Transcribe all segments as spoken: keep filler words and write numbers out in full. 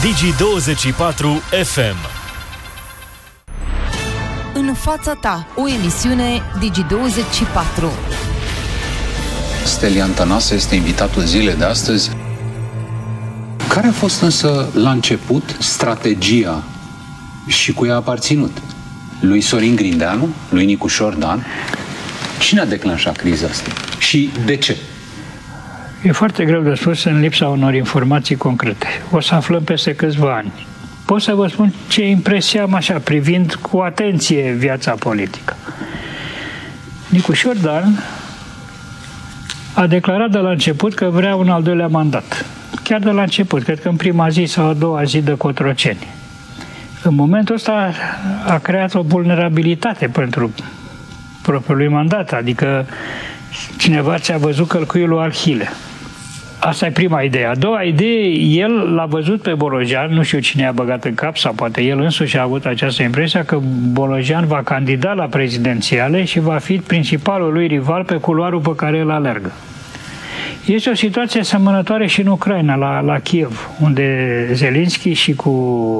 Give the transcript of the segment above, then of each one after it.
Digi douăzeci și patru F M. În fața ta, o emisiune Digi douăzeci și patru. Stelian Tănase este invitatul zilei de astăzi. Care a fost însă la început strategia și cu ea a aparținut? Lui Sorin Grindeanu? Lui Nicușor Dan? Cine a declanșat criza asta? Și de ce? E foarte greu de spus în lipsa unor informații concrete. O să aflăm peste câțiva ani. Pot să vă spun ce impresie am așa, privind cu atenție viața politică. Nicușor Dan a declarat de la început că vrea un al doilea mandat. Chiar de la început, cred că în prima zi sau a doua zi de Cotroceni. În momentul ăsta a creat o vulnerabilitate pentru propriul lui mandat, adică cineva ți-a văzut călcuiul lui Arhile. Asta e prima idee. A doua idee, el l-a văzut pe Bolojan, nu știu cine a băgat în cap, sau poate el însuși a avut această impresie că Bolojan va candida la prezidențiale și va fi principalul lui rival pe culoarul pe care el alergă. Este o situație asemănătoare și în Ucraina, la, la Kiev, unde Zelensky și cu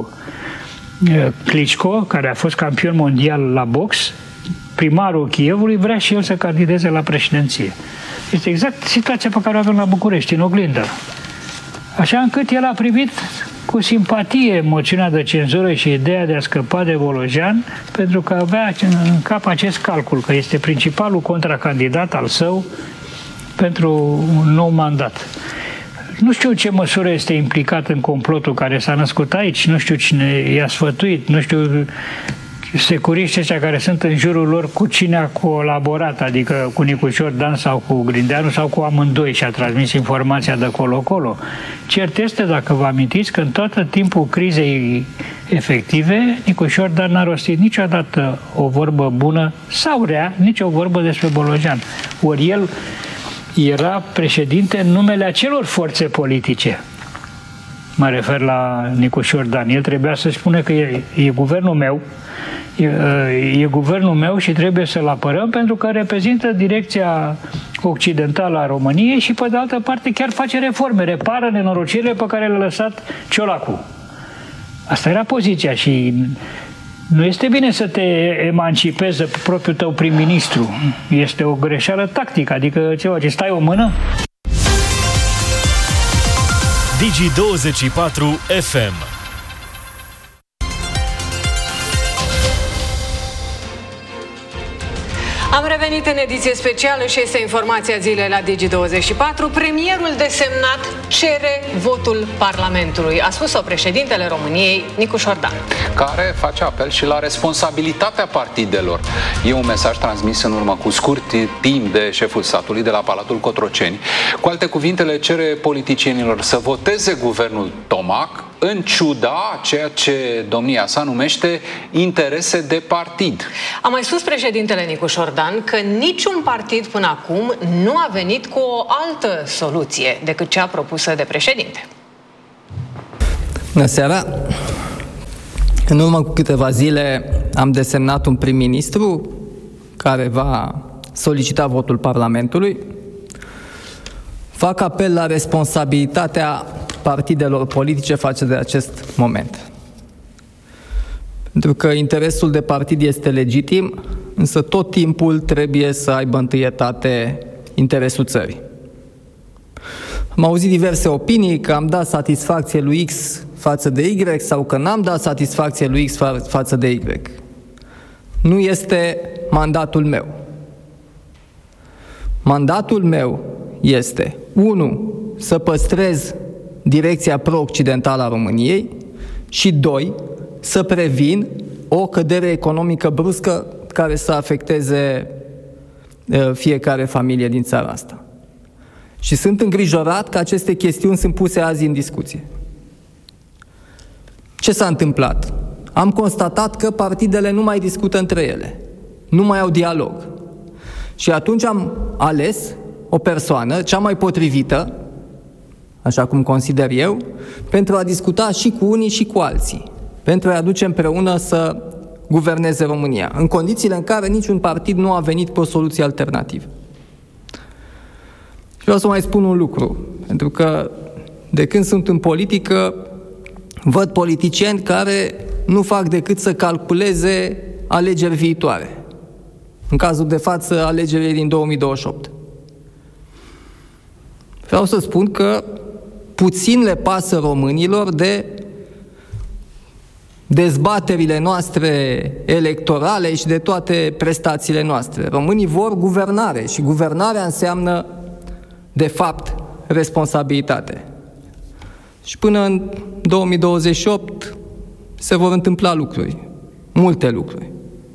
uh, Klitschko, care a fost campion mondial la box, primarul Kievului, vrea și el să candideze la președinție. Este exact situația pe care o avem la București, în oglindă. Așa încât el a primit cu simpatie moțiunea de cenzură și ideea de a scăpa de Bolojan, pentru că avea în cap acest calcul, că este principalul contracandidat al său pentru un nou mandat. Nu știu ce măsură este implicat în complotul care s-a născut aici, nu știu cine i-a sfătuit, nu știu securiștii ăștia care sunt în jurul lor cu cine a colaborat, adică cu Nicușor Dan sau cu Grindeanu sau cu amândoi și a transmis informația de colo-colo. Cert este, dacă vă amintiți, că în tot timpul crizei efective, Nicușor Dan n-a rostit niciodată o vorbă bună sau rea, nici o vorbă despre Bolojan. Ori el era președinte în numele acelor forțe politice. Mă refer la Nicușor Dan. El trebuia să spună că e, e guvernul meu, e, e guvernul meu și trebuie să-l apărăm pentru că reprezintă direcția occidentală a României și, pe de altă parte, chiar face reforme, repară nenorocirile pe care le-a lăsat Ciolacu. Asta era poziția și nu este bine să te emancipezi de propriul tău prim-ministru. Este o greșeală tactică, adică ceva, ce stai o mână? Digi douăzeci și patru F M. Am revenit în ediție specială și este informația zilei la Digi douăzeci și patru. Premierul desemnat cere votul Parlamentului, a spus-o președintele României, Nicușor Dan, care face apel și la responsabilitatea partidelor. E un mesaj transmis în urmă cu scurt timp de șeful statului de la Palatul Cotroceni. Cu alte cuvinte, le cere politicienilor să voteze guvernul Tomac în ciuda ceea ce domnia sa numește interese de partid. A mai spus președintele Nicușor Dan că niciun partid până acum nu a venit cu o altă soluție decât cea propusă de președinte. Bună seara! În urmă cu câteva zile am desemnat un prim-ministru care va solicita votul Parlamentului. Fac apel la responsabilitatea partidelor politice față de acest moment. Pentru că interesul de partid este legitim, însă tot timpul trebuie să aibă întâietate interesul țării. Am auzit diverse opinii că am dat satisfacție lui X față de Y sau că n-am dat satisfacție lui X fa- față de Y. Nu este mandatul meu. Mandatul meu este, unu, să păstrez direcția pro-occidentală a României și, doi, să previn o cădere economică bruscă care să afecteze fiecare familie din țara asta. Și sunt îngrijorat că aceste chestiuni sunt puse azi în discuție. Ce s-a întâmplat? Am constatat că partidele nu mai discută între ele, nu mai au dialog. Și atunci am ales o persoană, cea mai potrivită, așa cum consider eu, pentru a discuta și cu unii și cu alții, pentru a aduce împreună să guverneze România, în condițiile în care niciun partid nu a venit cu o soluție alternativă. Și vreau să mai spun un lucru, pentru că de când sunt în politică văd politicieni care nu fac decât să calculeze alegeri viitoare. În cazul de față, alegerile din două mii douăzeci și opt. Vreau să spun că puțin le pasă românilor de dezbaterile noastre electorale și de toate prestațiile noastre. Românii vor guvernare și guvernarea înseamnă, de fapt, responsabilitate. Și până în două mii douăzeci și opt se vor întâmpla lucruri, multe lucruri.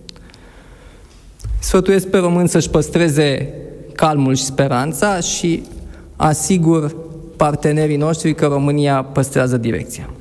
Sfătuiesc pe români să-și păstreze calmul și speranța și asigur partenerii noștri că România păstrează direcția.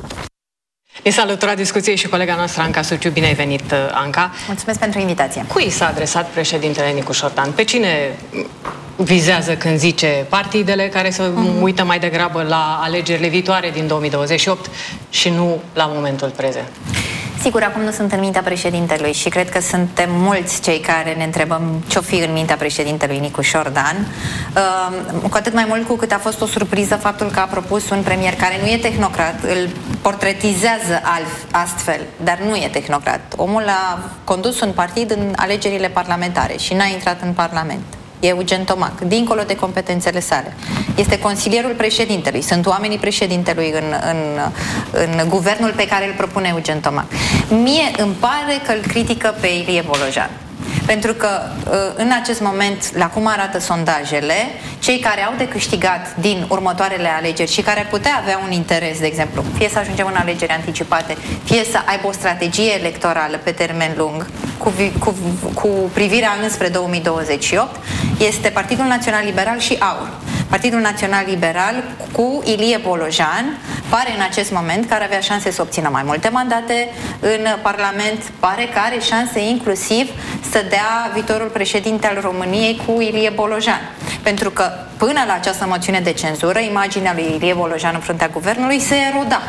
Ne salută discuției și colega noastră Anca Suciu. Bine ai venit, Anca. Mulțumesc pentru invitație. Cui s-a adresat președintele Nicu Șordan? Pe cine vizează când zice partidele care se uh-huh. uită mai degrabă la alegerile viitoare din două mii douăzeci și opt și nu la momentul prezent? Sigur, acum nu sunt în mintea președintelui și cred că suntem mulți cei care ne întrebăm ce-o fi în mintea președintelui Nicu Șordan. Uh, cu atât mai mult cu cât a fost o surpriză faptul că a propus un premier care nu e tehnocrat, îl portretizează astfel, dar nu e tehnocrat. Omul a condus un partid în alegerile parlamentare și n-a intrat în Parlament. E Eugen Tomac, dincolo de competențele sale. Este consilierul președintelui, sunt oamenii președintelui în, în, în guvernul pe care îl propune Eugen Tomac. Mie îmi pare că îl critică pe Ilie Bolojan. Pentru că în acest moment, la cum arată sondajele, cei care au de câștigat din următoarele alegeri și care ar putea avea un interes, de exemplu, fie să ajungem în alegeri anticipate, fie să aibă o strategie electorală pe termen lung, cu, cu, cu privirea înspre două mii douăzeci și opt, este Partidul Național Liberal și AUR. Partidul Național Liberal cu Ilie Bolojan pare în acest moment că ar avea șanse să obțină mai multe mandate în Parlament, pare că are șanse inclusiv să dea viitorul președinte al României cu Ilie Bolojan. Pentru că până la această moțiune de cenzură, imaginea lui Ilie Bolojan în fruntea guvernului se eroda.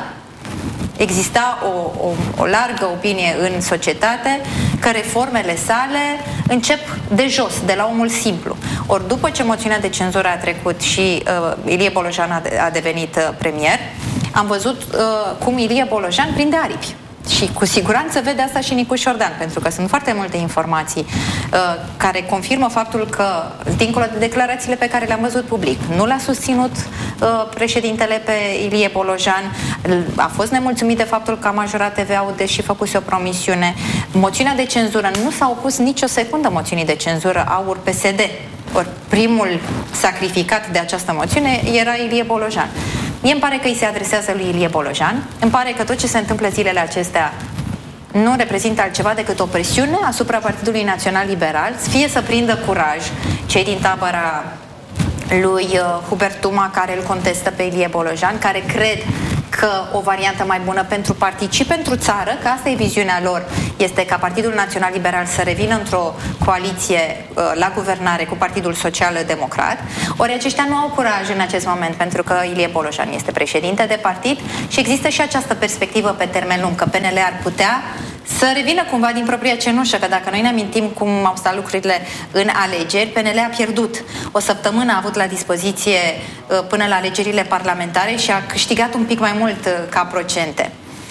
Exista o, o, o largă opinie în societate că reformele sale încep de jos, de la omul simplu. Ori după ce moțiunea de cenzură a trecut și uh, Ilie Bolojan a, de, a devenit uh, premier, am văzut uh, cum Ilie Bolojan prinde aripi. Și cu siguranță vede asta și Nicu Șordan, pentru că sunt foarte multe informații uh, care confirmă faptul că, dincolo de declarațiile pe care le-am văzut public, nu l-a susținut uh, președintele pe Ilie Bolojan, a fost nemulțumit de faptul că a majorat T V A-ul, deși făcuse o promisiune. Moțiunea de cenzură, nu s-a opus nicio secundă moțiunii de cenzură AUR P S D. Ori primul sacrificat de această moțiune era Ilie Bolojan. Mie îmi pare că îi se adresează lui Ilie Bolojan. Îmi pare că tot ce se întâmplă zilele acestea nu reprezintă altceva decât o presiune asupra Partidului Național Liberal, fie să prindă curaj cei din tabăra lui Hubert Tuma, care îl contestă pe Ilie Bolojan, care cred că o variantă mai bună pentru partid și pentru țară, că asta e viziunea lor, este ca Partidul Național Liberal să revină într-o coaliție uh, la guvernare cu Partidul Social Democrat. Ori aceștia nu au curaj în acest moment, pentru că Ilie Bolojan este președinte de partid și există și această perspectivă pe termen lung, că P N L ar putea să revină cumva din propria cenușă, că dacă noi ne amintim cum au stat lucrurile în alegeri, P N L a pierdut o săptămână, a avut la dispoziție până la alegerile parlamentare și a câștigat un pic mai mult ca procente.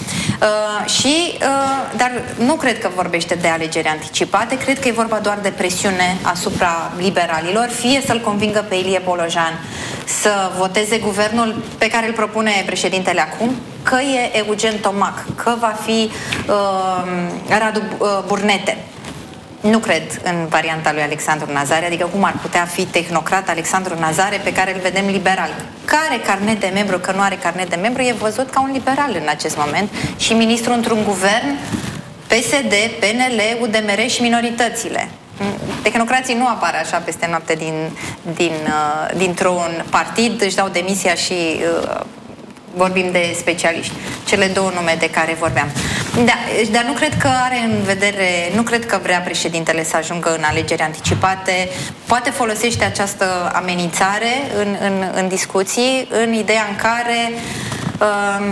Uh, și, uh, dar nu cred că vorbește de alegeri anticipate, cred că e vorba doar de presiune asupra liberalilor, fie să-l convingă pe Ilie Bolojan să voteze guvernul pe care îl propune președintele acum, că e Eugen Tomac, că va fi uh, Radu Burnete. Nu cred în varianta lui Alexandru Nazare, adică cum ar putea fi tehnocrat Alexandru Nazare pe care îl vedem liberal. Care carnet de membru, că nu are carnet de membru, e văzut ca un liberal în acest moment și ministru într-un guvern P S D, P N L, U D M R și minoritățile. Tehnocrații nu apar așa peste noapte din, din, uh, dintr-un partid, își dau demisia și uh, vorbim de specialiști. Cele două nume de care vorbeam. Da, dar nu cred că are în vedere, nu cred că vrea președintele să ajungă în alegeri anticipate. Poate folosește această amenințare în, în, în discuții, în ideea în care uh,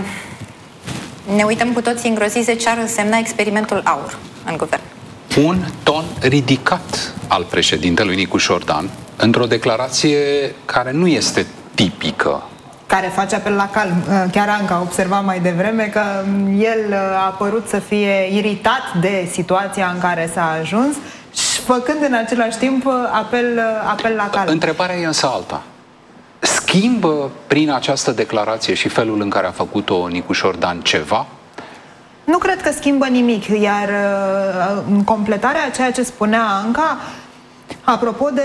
ne uităm cu toții îngroziți de ce ar însemna experimentul AUR în guvern. Un ton ridicat al președintelui Nicu Șordan într-o declarație care nu este tipică care face apel la calm. Chiar Anca observa mai devreme că el a părut să fie iritat de situația în care s-a ajuns, făcând în același timp apel, apel la calm. Întrebarea e însă alta. Schimbă prin această declarație și felul în care a făcut-o Nicu Șordan ceva? Nu cred că schimbă nimic, iar în completarea a ceea ce spunea Anca, apropo de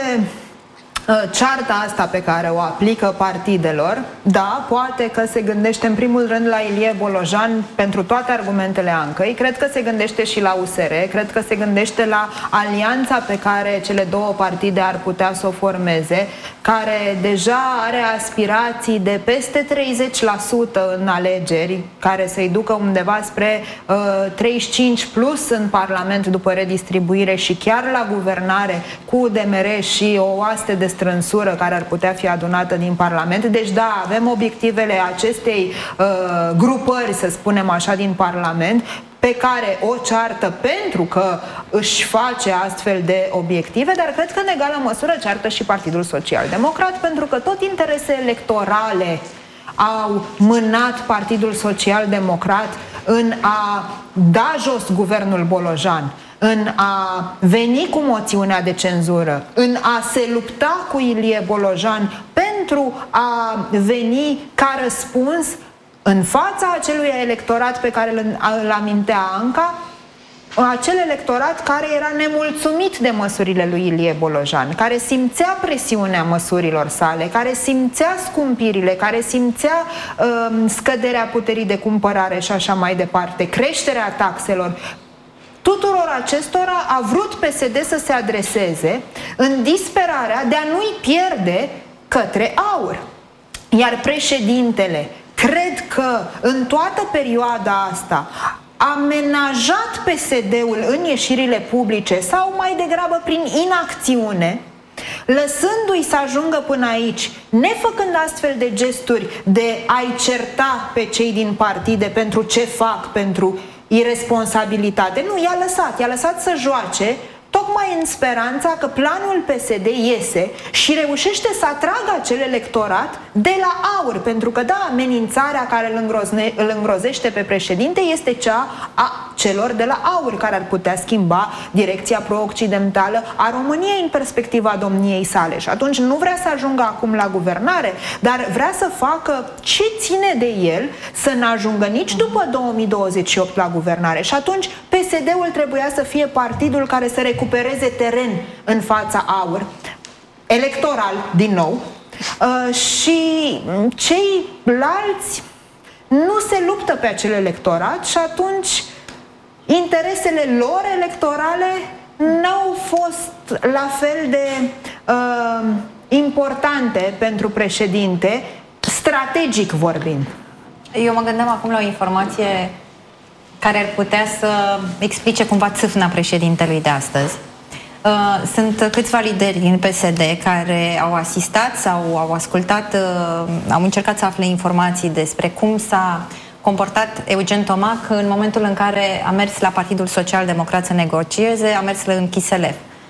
cearta asta pe care o aplică partidelor, da, poate că se gândește în primul rând la Ilie Bolojan pentru toate argumentele Ancăi, cred că se gândește și la U S R, cred că se gândește la alianța pe care cele două partide ar putea să o formeze, care deja are aspirații de peste treizeci la sută în alegeri, care să-i ducă undeva spre uh, treizeci și cinci plus în Parlament după redistribuire și chiar la guvernare cu D M R și o oaste de strânsură care ar putea fi adunată din Parlament. Deci da, avem obiectivele acestei uh, grupări, să spunem așa, din Parlament, pe care o ceartă pentru că își face astfel de obiective, dar cred că în egală măsură ceartă și Partidul Social Democrat, pentru că tot interese electorale au mânat Partidul Social Democrat în a da jos guvernul Bolojan, în a veni cu moțiunea de cenzură, în a se lupta cu Ilie Bolojan pentru a veni ca răspuns în fața acelui electorat pe care îl amintea Anca, acel electorat care era nemulțumit de măsurile lui Ilie Bolojan, care simțea presiunea măsurilor sale, care simțea scumpirile, care simțea uh, scăderea puterii de cumpărare și așa mai departe, creșterea taxelor. Tuturor acestora a vrut P S D să se adreseze în disperarea de a nu-i pierde către AUR. Iar președintele, cred că în toată perioada asta a amenajat P S D-ul în ieșirile publice sau mai degrabă prin inacțiune, lăsându-i să ajungă până aici, nefăcând astfel de gesturi de a-i certa pe cei din partide pentru ce fac, pentru irresponsabilitate. Nu, i-a lăsat, i-a lăsat să joace, tocmai în speranța că planul P S D iese și reușește să atragă acel electorat de la AUR, pentru că da, amenințarea care îl, îngrozne, îl îngrozește pe președinte este cea a celor de la AUR, care ar putea schimba direcția pro-occidentală a României în perspectiva domniei sale. Și atunci nu vrea să ajungă acum la guvernare, dar vrea să facă ce ține de el să n-ajungă nici după două mii douăzeci și opt la guvernare. Și atunci P S D-ul trebuia să fie partidul care să recupereze teren în fața AUR, electoral din nou, uh, și ceilalți nu se luptă pe acel electorat și atunci interesele lor electorale n-au fost la fel de uh, importante pentru președinte, strategic vorbind. Eu mă gândeam acum la o informație care ar putea să explice cumva țâfna președintelui de astăzi. Sunt câțiva lideri din P S D care au asistat sau au ascultat, au încercat să afle informații despre cum s-a comportat Eugen Tomac în momentul în care a mers la Partidul Social Democrat să negocieze, a mers în Chiselef.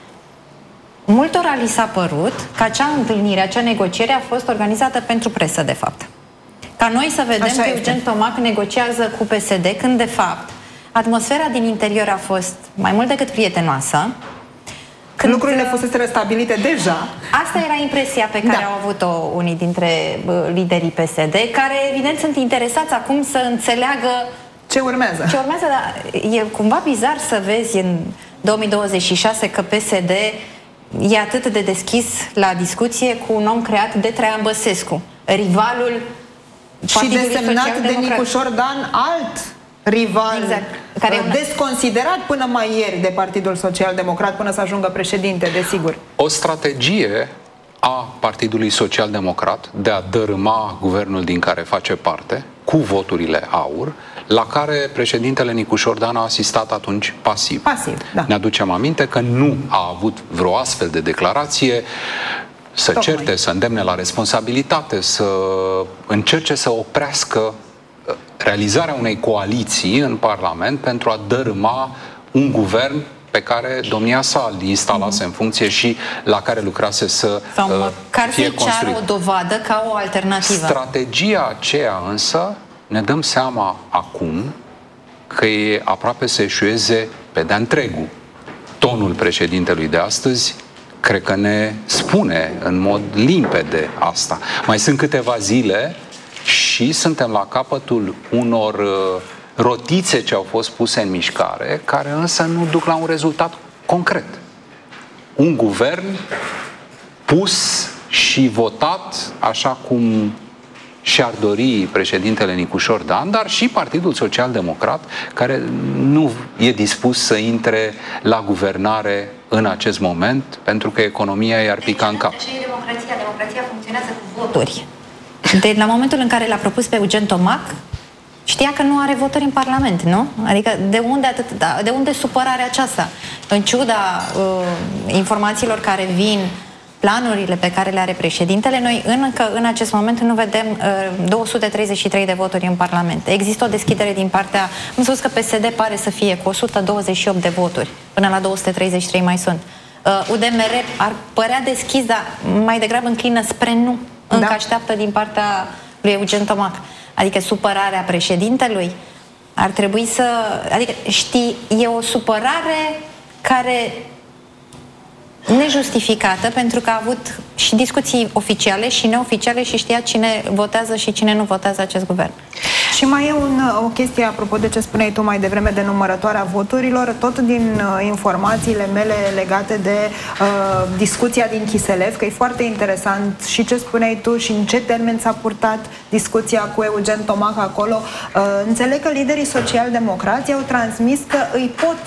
Multora li s-a părut că acea întâlnire, acea negociere a fost organizată pentru presă, de fapt. Ca noi să vedem Așa că este. Eugen Tomac negociază cu P S D, când de fapt atmosfera din interior a fost mai mult decât prietenoasă. Când lucrurile fusese restabilite deja. Asta era impresia pe care da. au avut-o unii dintre uh, liderii P S D, care evident sunt interesați acum să înțeleagă ce urmează. Ce urmează, dar e cumva bizar să vezi în două mii douăzeci și șase că P S D e atât de deschis la discuție cu un om creat de Traian Băsescu, rivalul și desemnat de Nicu Șordan, alt rival, exact. Care desconsiderat până mai ieri de Partidul Social Democrat, până să ajungă președinte, desigur. O strategie a Partidului Social Democrat de a dărâma guvernul din care face parte, cu voturile AUR, la care președintele Nicu Șordan a asistat atunci pasiv. Pasiv, da. Ne aducem aminte că nu a avut vreo astfel de declarație să Tocmai. certe, să îndemne la responsabilitate, să încerce să oprească realizarea unei coaliții în Parlament pentru a dărâma un guvern pe care domnia sa îl instalase în funcție și la care lucrase să Sau uh, măcar fie să-i ceară construit. o dovadă ca o alternativă. Strategia aceea însă, ne dăm seama acum că e aproape să eșueze pe de-a întregul. Tonul președintelui de astăzi cred că ne spune în mod limpede asta. Mai sunt câteva zile și suntem la capătul unor uh, rotițe ce au fost puse în mișcare, care însă nu duc la un rezultat concret. Un guvern pus și votat așa cum și-ar dori președintele Nicușor Dan, dar și Partidul Social-Democrat, care nu e dispus să intre la guvernare în acest moment, pentru că economia i-ar pica în cap. Și democrația, democrația funcționează cu voturi. De la momentul în care l-a propus pe Eugen Tomac, știa că nu are voturi în Parlament, nu? Adică de unde, atât, de unde supărarea aceasta? În ciuda uh, informațiilor care vin, planurile pe care le are președintele, noi încă în acest moment nu vedem uh, două sute treizeci și trei de voturi în Parlament. Există o deschidere din partea... Am spus că P S D pare să fie cu o sută douăzeci și opt de voturi, până la două sute treizeci și trei mai sunt. Uh, U D M R ar părea deschis, dar mai degrabă înclină spre nu. Încă da. Așteaptă din partea lui Eugen Tomac. Adică supărarea președintelui ar trebui să... Adică, știi, e o supărare care... nejustificată, pentru că a avut și discuții oficiale și neoficiale și știa cine votează și cine nu votează acest guvern. Și mai e un, o chestie, apropo de ce spuneai tu mai devreme, de numărătoarea voturilor, tot din uh, informațiile mele legate de uh, discuția din Chiselev, că e foarte interesant și ce spuneai tu și în ce termen s-a purtat discuția cu Eugen Tomac acolo. Uh, înțeleg că liderii social-democrați au transmis că îi pot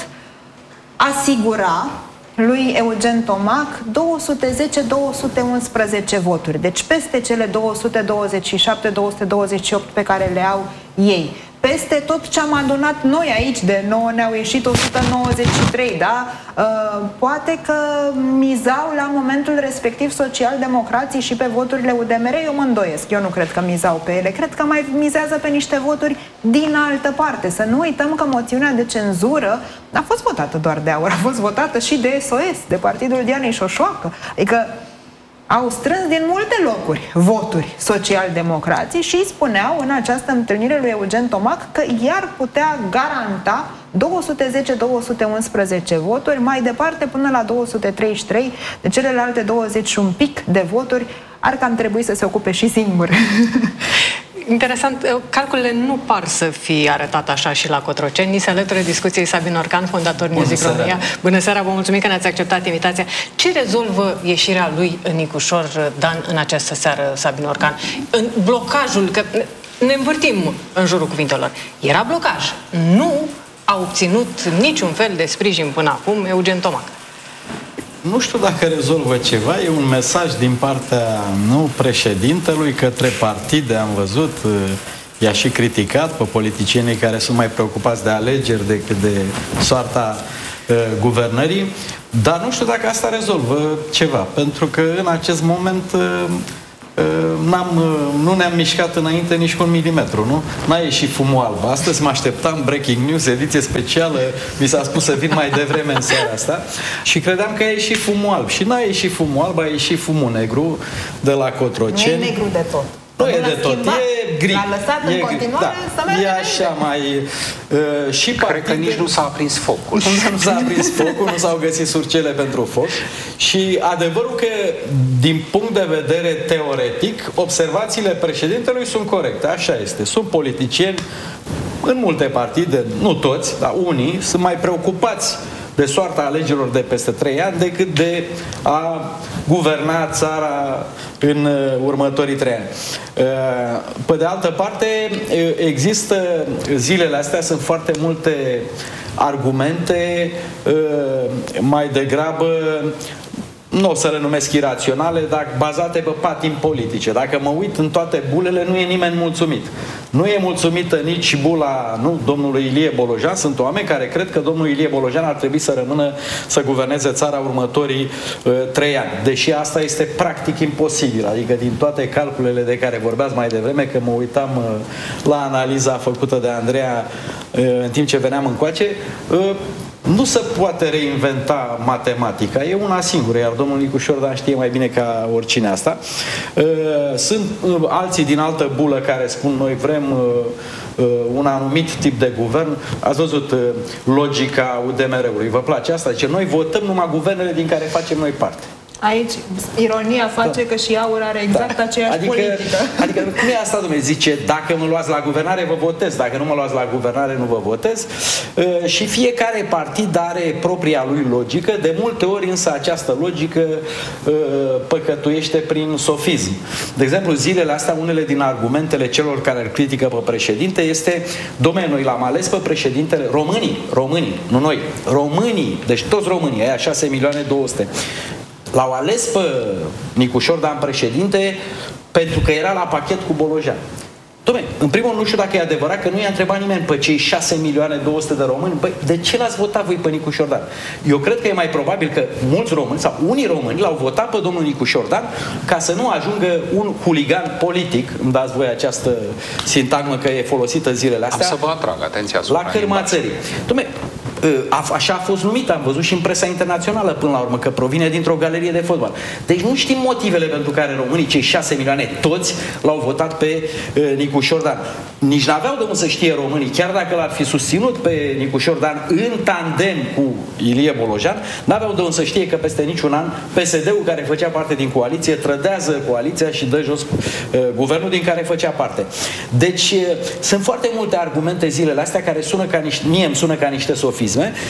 asigura lui Eugen Tomac două sute zece două sute unsprezece voturi, deci peste cele două sute douăzeci și șapte două sute douăzeci și opt pe care le au ei. Peste tot ce am adunat noi aici, de nouă ne-au ieșit o sută nouăzeci și trei, da? Uh, poate că mizau la momentul respectiv social-democrații și pe voturile U D M R, eu mă îndoiesc, eu nu cred că mizau pe ele, cred că mai mizează pe niște voturi din altă parte. Să nu uităm că moțiunea de cenzură a fost votată doar de AUR, a fost votată și de S O S, de Partidul Dianei Șoșoacă, adică au strâns din multe locuri voturi social-democrații și spuneau în această întâlnire lui Eugen Tomac că i-ar putea garanta două sute zece două sute unsprezece voturi, mai departe până la două sute treizeci și trei, de celelalte douăzeci și un pic de voturi ar cam trebui să se ocupe și singur. Interesant, calculele nu par să fie arătate așa și la Cotroceni. Ni se alătură discuției Sabin Orcan, fondator Music România. Bună seara, vă mulțumim că ne-ați acceptat invitația. Ce rezolvă ieșirea lui Nicușor Dan în această seară, Sabin Orcan? În blocajul, că ne învârtim în jurul cuvintelor. Era blocaj. Nu a obținut niciun fel de sprijin până acum Eugen Tomac. Nu știu dacă rezolvă ceva, e un mesaj din partea nu președintelui către partide, am văzut, i-a și criticat pe politicienii care sunt mai preocupați de alegeri decât de soarta uh, guvernării, dar nu știu dacă asta rezolvă ceva, pentru că în acest moment uh, N-am, nu ne-am mișcat înainte nici cu un milimetru, nu? N-a ieșit fumul alb. Astăzi mă așteptam, breaking news, ediție specială, mi s-a spus să vin mai devreme în seara asta și credeam că a ieșit fumul alb. Și n-a ieșit fumul alb, a ieșit fumul negru de la Cotroceni. Nu e negru de tot. Nu e de tot, e gri. L-a lăsat în e continuare da. să meargă e așa mai... Uh, și Cred partide... că nici nu s-a aprins focul. Nu s-a aprins focul, nu s-au găsit surcele pentru foc. Și adevărul că, din punct de vedere teoretic, observațiile președintelui sunt corecte. Așa este. Sunt politicieni în multe partide, nu toți, dar unii, sunt mai preocupați de soarta alegerilor de peste trei ani decât de a guverna țara în următorii trei ani. Pe de altă parte, există, zilele astea sunt foarte multe argumente mai degrabă, nu o să le numesc iraționale, dar bazate pe patimi politice. Dacă mă uit în toate bulele, nu e nimeni mulțumit. Nu e mulțumită nici bula nu, domnului Ilie Bolojan. Sunt oameni care cred că domnul Ilie Bolojan ar trebui să rămână să guverneze țara următorii uh, trei ani. Deși asta este practic imposibil. Adică din toate calculele de care vorbeați mai devreme, că mă uitam uh, la analiza făcută de Andreea uh, în timp ce veneam încoace, uh, nu se poate reinventa matematica, e una singură, iar domnul Nicu Șordan știe mai bine ca oricine asta. Sunt alții din altă bulă care spun noi vrem un anumit tip de guvern. Ați văzut logica U D M R-ului, vă place asta? Deci noi votăm numai guvernele din care facem noi parte. Aici, ironia face da. că și AUR are exact da. aceeași adică, politică. Adică nu e asta, domnule, zice, dacă mă luați la guvernare, vă votez, dacă nu mă luați la guvernare, nu vă votez. Uh, și fiecare partid are propria lui logică, de multe ori însă această logică uh, păcătuiește prin sofism. De exemplu, zilele astea, unele din argumentele celor care îl critică pe președinte este, dom'le, noi l-am ales pe președintele, românii, românii, nu noi, românii, deci toți românii, aia șase milioane două sute, l-au ales pe Nicu Șordan președinte pentru că era la pachet cu Bolojan. Dom'le, în primul rând nu știu dacă e adevărat că nu i-a întrebat nimeni pe cei șase milioane două sute de români, băi, de ce l-ați votat voi pe Nicu Șordan? Eu cred că e mai probabil că mulți români sau unii români l-au votat pe domnul Nicu Șordan ca să nu ajungă un huligan politic, îmi dați voi această sintagmă că e folosită zilele astea. Am să vă atrag atenția la cârma țării. Dom'le, așa a fost numit, am văzut și în presa internațională până la urmă, că provine dintr-o galerie de fotbal. Deci nu știm motivele pentru care românii, cei șase milioane, toți l-au votat pe uh, Nicu Șordan. Nici n-aveau de unde să știe românii, chiar dacă l-ar fi susținut pe Nicu Șordan în tandem cu Ilie Bolojan, n-aveau de unde să știe că peste niciun an P S D-ul, care făcea parte din coaliție, trădează coaliția și dă jos uh, guvernul din care făcea parte. Deci uh, sunt foarte multe argumente zilele astea care sună ca niște, mie îmi sună ca niște sofisme.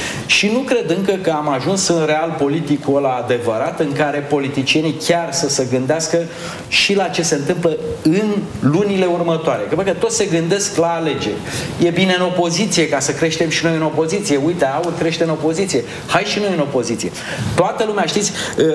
Și nu cred încă că am ajuns în real politicul ăla adevărat în care politicienii chiar să se gândească și la ce se întâmplă în lunile următoare. Că, bă, că toți se gândesc la alegeri. E bine în opoziție ca să creștem și noi în opoziție. Uite, AUR crește în opoziție. Hai și noi în opoziție. Toată lumea, știți,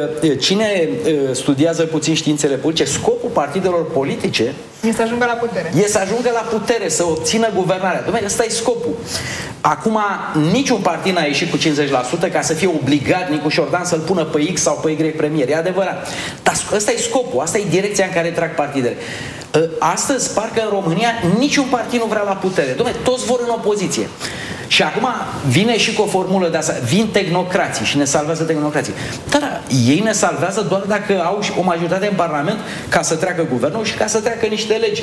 cine studiază puțin științele politice, scopul partidelor politice e să ajungă la putere. E să ajungă la putere, să obțină guvernarea. Dom'le, ăsta e scopul. Acum, niciun partid n-a ieșit cu cincizeci la sută ca să fie obligat Nicu Șordan să-l pună pe X sau pe Y premier. E adevărat. Dar ăsta e scopul, asta e direcția în care trag partidele. Astăzi, parcă în România, niciun partid nu vrea la putere. Dom'le, toți vor în opoziție. Și acum vine și cu o formulă de asta. Vin tehnocrații și ne salvează tehnocrații. Dar ei ne salvează doar dacă au o majoritate în Parlament ca să treacă guvernul și ca să treacă niște legi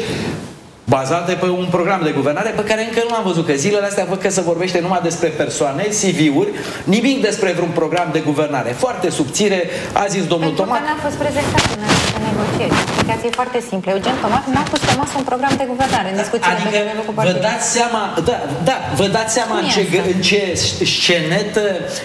bazate pe un program de guvernare pe care încă nu am văzut, că zilele astea văd că se vorbește numai despre persoane, C V-uri, nimic despre vreun program de guvernare. Foarte subțire, a zis domnul Pentru Tomac. Pentru că n-a fost prezentat în aceste negocieri. Explicație foarte simplă. Eugen Tomac n-a pus pe masă un program de guvernare în discuțiile adică, pe care le-a cu partidul. Vă dați seama, da, da, vă dați seama în ce, în ce scenetă,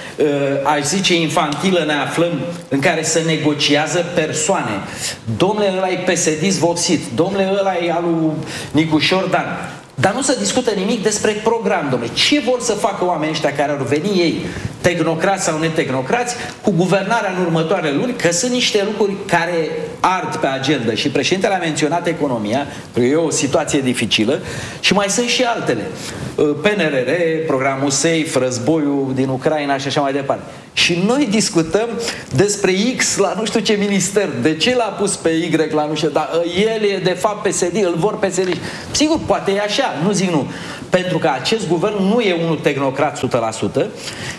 uh, aș zice, infantilă ne aflăm, în care se negociază persoane. Domnule, ăla e P S D-ist vopsit. Domnule, ăla e alu Nicu Șordan. Dar nu se discută nimic despre program, domnule. Ce vor să facă oamenii ăștia care ar veni ei, tehnocrați sau netehnocrați, cu guvernarea în următoarele luni? Că sunt niște lucruri care ard pe agenda și președintele a menționat economia, că e o situație dificilă, și mai sunt și altele. P N R R, programul SAFE, războiul din Ucraina și așa mai departe. Și noi discutăm despre X la nu știu ce minister. De ce l-a pus pe Y la nu știu, dar el e de fapt P S D, îl vor P S D. Sigur, poate e așa, nu zic nu. Pentru că acest guvern nu e unul tehnocrat o sută la sută.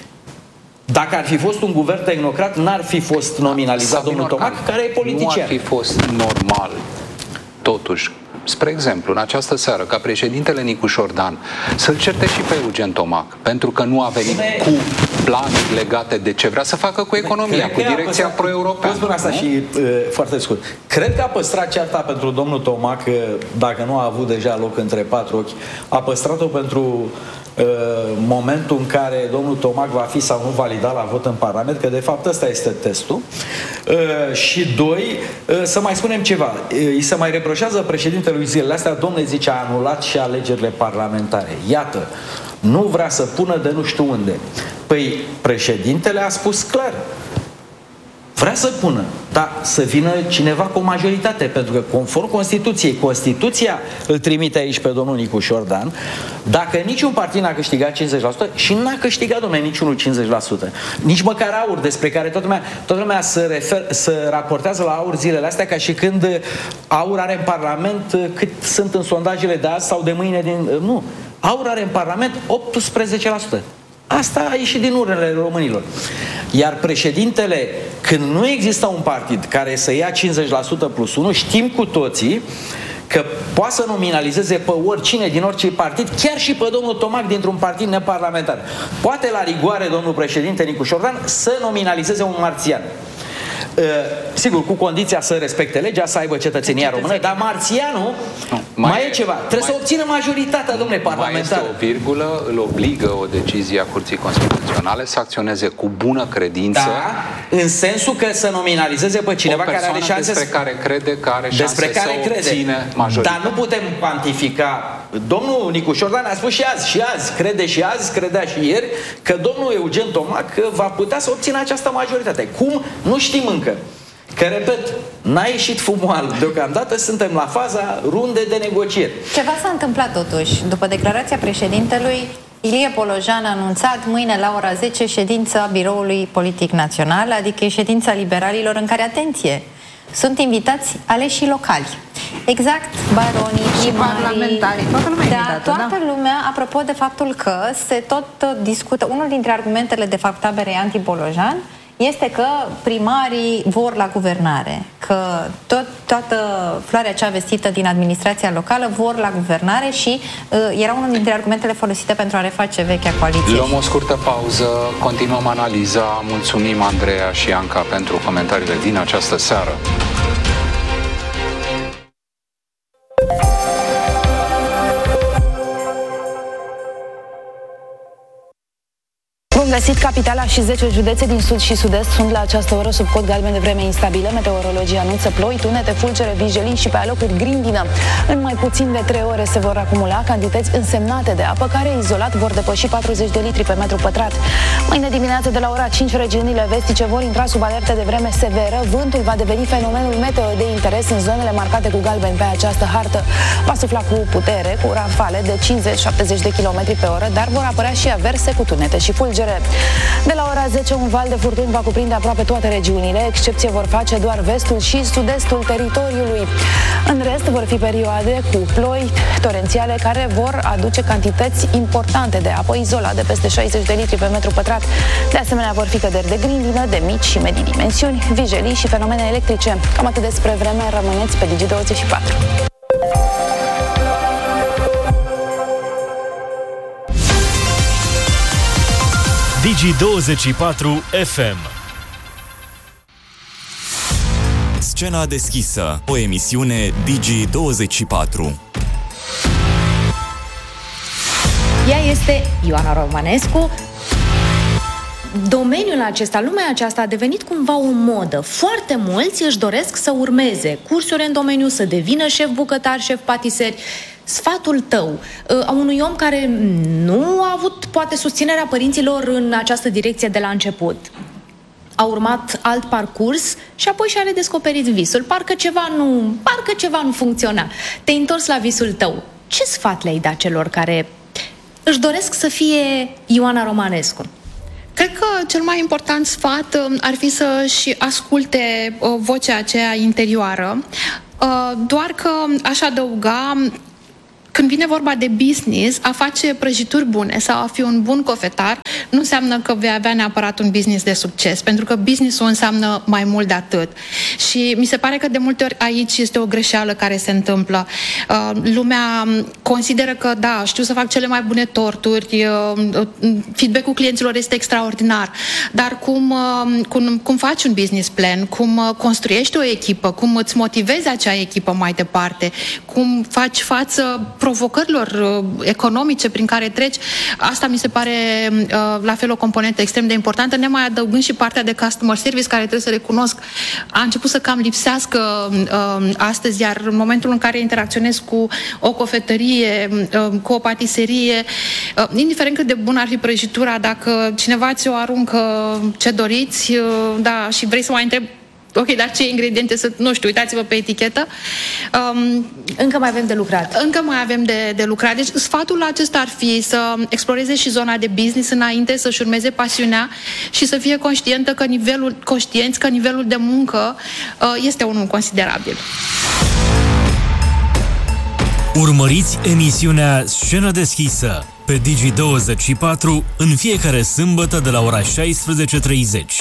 Dacă ar fi fost un guvern tehnocrat, n-ar fi fost nominalizat domnul Tomac, care e politician. Nu ar fi fost normal, totuși, spre exemplu, în această seară, ca președintele Nicu Șordan să-l certe și pe Eugen Tomac, pentru că nu a venit cu planuri legate de ce vrea să facă cu economia, cu direcția pro-europeană. Pot spune asta și uh, foarte scurt. Cred că a păstrat cearta pentru domnul Tomac, dacă nu a avut deja loc între patru ochi, a păstrat-o pentru uh, momentul în care domnul Tomac va fi sau nu validat la vot în Parlament, că de fapt ăsta este testul. Uh, și doi, uh, să mai spunem ceva. Uh, îi se mai reproșează președintelui zilele astea, domnule, zice, a anulat și alegerile parlamentare. Iată, nu vrea să pună de nu știu unde. Păi președintele a spus clar, vrea să pună, dar să vină cineva cu o majoritate, pentru că conform Constituției, Constituția îl trimite aici pe domnul Nicu Șordan. Dacă niciun partid n-a câștigat cincizeci la sută și n-a câștigat, domnule, niciunul cincizeci la sută, nici măcar AUR, despre care toată lumea, toată lumea se, refer, se raportează la AUR zilele astea ca și când AUR are în Parlament cât sunt în sondajele de azi sau de mâine din... Nu, AUR are în Parlament optsprezece la sută. Asta a ieșit din urnele românilor. Iar președintele, când nu există un partid care să ia cincizeci la sută plus unu, știm cu toții că poate să nominalizeze pe oricine din orice partid, chiar și pe domnul Tomac dintr-un partid neparlamentar. Poate la rigoare domnul președinte Nicu Șordan să nominalizeze un marțian. Uh, sigur, cu condiția să respecte legea, să aibă cetățenia română, dar marțianul, nu, mai, mai e ceva, trebuie mai, să obțină majoritatea, domnule parlamentar. Mai este o virgulă, îl obligă o decizie a Curții Constituționale să acționeze cu bună credință. Da, în sensul că să nominalizeze pe cineva care are șanse, despre care crede că are șanse despre care să crede. obține majoritatea. Dar nu putem cuantifica. Domnul Nicu Șordan a spus și azi, și azi, crede și azi, credea și ieri, că domnul Eugen Tomac va putea să obțină această majoritate. Cum? Nu știm încă. Că, repet, n-a ieșit fumul alb. Deocamdată suntem la faza runde de negocieri. Ceva s-a întâmplat totuși. După declarația președintelui, Ilie Polojan a anunțat mâine la ora zece ședința Biroului Politic Național, adică ședința liberalilor în care, atenție, sunt invitați aleșii locali. Exact, baronii, primarii, toată lumea, da, invitată, toată da? lumea, apropo de faptul că se tot discută, unul dintre argumentele de fapt taberei anti-Polojan este că primarii vor la guvernare, că tot, toată floarea cea vestită din administrația locală vor la guvernare și uh, era unul dintre argumentele folosite pentru a reface vechea coaliție. Luăm o scurtă pauză, continuăm analiza. Mulțumim, Andreea și Anca, pentru comentariile din această seară. Bun găsit, capitala și zece județe din sud și sud-est sunt la această oră sub cod galben de vreme instabilă. Meteorologii anunță ploi, tunete, fulgere, vijelii și pe alocuri grindină. În mai puțin de trei ore se vor acumula cantități însemnate de apă care izolat vor depăși patruzeci de litri pe metru pătrat. Mâine dimineață de la ora cinci regiunile vestice vor intra sub alertă de vreme severă. Vântul va deveni fenomenul meteo de interes în zonele marcate cu galben pe această hartă. Va sufla cu putere, cu rafale de cincizeci șaptezeci de kilometri pe oră, dar vor apărea și averse cu tunete și fulgere. De la ora zece, un val de furtuni va cuprinde aproape toate regiunile, excepție vor face doar vestul și sud-estul teritoriului. În rest, vor fi perioade cu ploi torențiale care vor aduce cantități importante de apă izolat de peste șaizeci de litri pe metru pătrat. De asemenea, vor fi căderi de grindină de mici și medii dimensiuni, vijelii și fenomene electrice. Cam atât despre vreme, rămâneți pe Digi douăzeci și patru. Digi douăzeci și patru F M. Scena deschisă, o emisiune Digi douăzeci și patru. Ea este Ioana Romanescu. Domeniul acesta, lumea aceasta a devenit cumva o modă. Foarte mulți își doresc să urmeze cursuri în domeniu, să devină șef bucătar, șef patiseri. Sfatul tău, a unui om care nu a avut poate susținerea părinților în această direcție de la început, a urmat alt parcurs și apoi și-a redescoperit visul. Parcă ceva nu, parcă ceva nu funcționa. Te-ai întors la visul tău. Ce sfat le-ai dat celor care își doresc să fie Ioana Romanescu? Cred că cel mai important sfat ar fi să-și asculte vocea aceea interioară, doar că aș adăuga, când vine vorba de business, a face prăjituri bune sau a fi un bun cofetar nu înseamnă că vei avea neapărat un business de succes, pentru că business-ul înseamnă mai mult de atât. Și mi se pare că de multe ori aici este o greșeală care se întâmplă. Uh, lumea consideră că, da, știu să fac cele mai bune torturi, uh, feedback-ul clienților este extraordinar, dar cum, uh, cum, cum faci un business plan, cum uh, construiești o echipă, cum îți motivezi acea echipă mai departe, cum faci față provocărilor uh, economice prin care treci, asta mi se pare uh, la fel o componentă extrem de importantă, ne mai adăugând și partea de customer service, care trebuie să recunosc a început să cam lipsească uh, astăzi, iar în momentul în care interacționez cu o cofetărie, uh, cu o patiserie, uh, indiferent cât de bună ar fi prăjitura, dacă cineva ți-o aruncă ce doriți, uh, da, și vrei să mai întrebi ok, dar ce ingrediente sunt, nu știu, uitați-vă pe etichetă. Um, încă mai avem de lucrat. Încă mai avem de, de lucrat. Deci sfatul acesta ar fi să exploreze și zona de business înainte, să-și urmeze pasiunea și să fie conștientă că nivelul, conștienți că nivelul de muncă uh, este unul considerabil. Urmăriți emisiunea Scenă deschisă pe Digi douăzeci și patru în fiecare sâmbătă de la ora șaisprezece treizeci.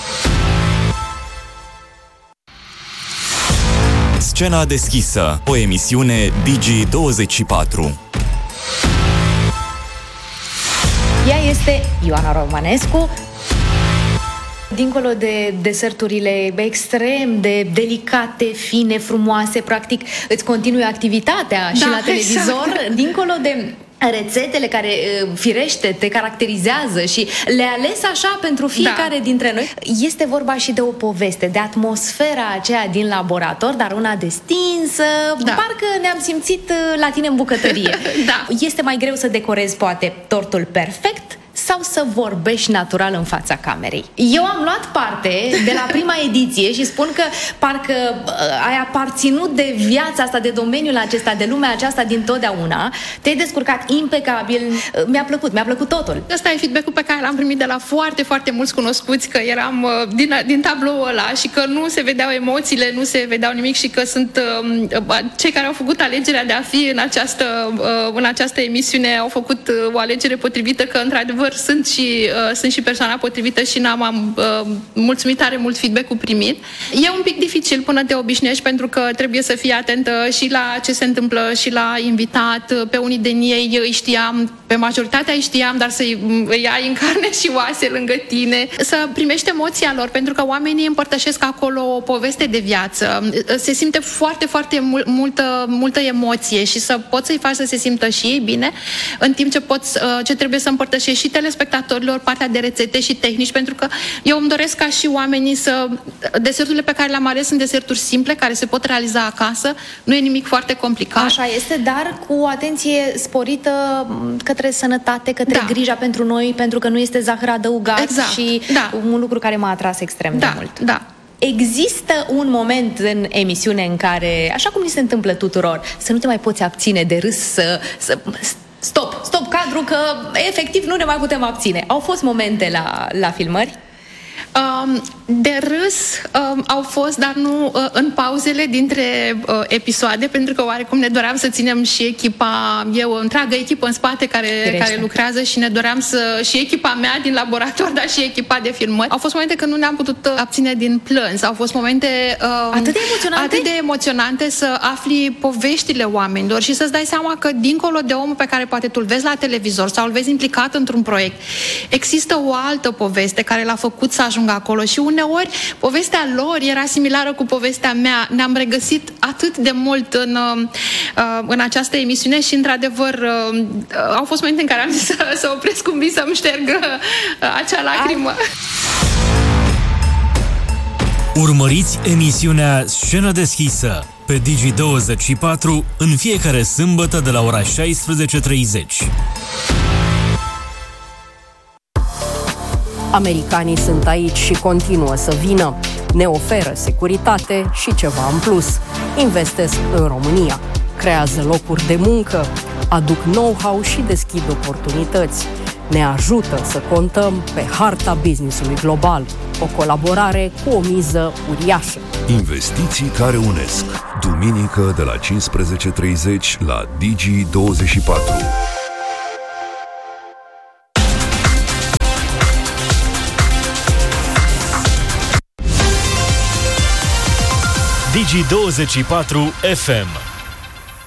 Scena deschisă, o emisiune Digi douăzeci și patru. Ea este Ioana Romanescu. Dincolo de deserturile extrem de delicate, fine, frumoase, practic îți continui activitatea și da, la televizor, exact. Dincolo de rețetele care, firește, te caracterizează și le ales așa pentru fiecare da. dintre noi. Este vorba și de o poveste, de atmosfera aceea din laborator, dar una destinsă, da. Parcă ne-am simțit la tine în bucătărie. Da. Este mai greu să decorezi, poate, tortul perfect sau să vorbești natural în fața camerei? Eu am luat parte de la prima ediție și spun că parcă uh, ai aparținut de viața asta, de domeniul acesta, de lumea aceasta din totdeauna. Te-ai descurcat impecabil. Uh, mi-a plăcut, mi-a plăcut totul. Ăsta e feedback-ul pe care l-am primit de la foarte, foarte mulți cunoscuți, că eram uh, din, din tabloul ăla și că nu se vedeau emoțiile, nu se vedeau nimic și că sunt uh, cei care au făcut alegerea de a fi în această, uh, în această emisiune au făcut uh, o alegere potrivită, că într-adevăr sunt și, uh, sunt și persoana potrivită și n-am am, uh, mulțumit tare mult feedback-ul primit. E un pic dificil până te obișnuiești, pentru că trebuie să fii atentă și la ce se întâmplă și la invitat. Pe unii din ei îi știam, pe majoritatea îi știam, dar să-i îi ai în carne și oase lângă tine, să primești emoția lor, pentru că oamenii împărtășesc acolo o poveste de viață. Se simte foarte, foarte mul- multă, multă emoție și să poți să-i faci să se simtă și ei bine, în timp ce, poți, ce trebuie să împărtășești și telespectatorilor partea de rețete și tehnici, pentru că eu îmi doresc ca și oamenii să... Deserturile pe care le-am ales sunt deserturi simple, care se pot realiza acasă, nu e nimic foarte complicat. Așa este, dar cu o atenție sporită către sănătate, către da. grija pentru noi, pentru că nu este zahăr adăugat exact. și da. un lucru care m-a atras extrem da. de mult. Da. Există un moment în emisiune în care, așa cum ni se întâmplă tuturor, să nu te mai poți abține de râs, să... să Stop, stop cadru, că efectiv nu ne mai putem abține. Au fost momente la, la filmări? Um, de râs um, au fost, dar nu uh, în pauzele dintre uh, episoade, pentru că oarecum ne doream să ținem și echipa, eu, o întreagă echipă în spate care, care lucrează și ne doream să, și echipa mea din laborator, dar și echipa de filmări. Au fost momente când nu ne-am putut abține din plâns, au fost momente um, atât de emoționante? atât de emoționante să afli poveștile oamenilor și să-ți dai seama că dincolo de omul pe care poate tu-l vezi la televizor sau îl vezi implicat într-un proiect, există o altă poveste care l-a făcut să ajungă acolo și uneori povestea lor era similară cu povestea mea. Ne-am regăsit atât de mult în, în această emisiune și într-adevăr au fost momente în care am zis să, să opresc un vis, să-mi șterg acea lacrimă. Urmăriți emisiunea Scenă deschisă pe Digi douăzeci și patru în fiecare sâmbătă de la ora șaisprezece treizeci. Americanii sunt aici și continuă să vină. Ne oferă securitate și ceva în plus. Investesc în România. Creează locuri de muncă. Aduc know-how și deschid oportunități. Ne ajută să contăm pe harta business-ului global. O colaborare cu o miză uriașă. Investiții care unesc. Duminică de la cincisprezece treizeci la Digi douăzeci și patru. Digi douăzeci și patru F M.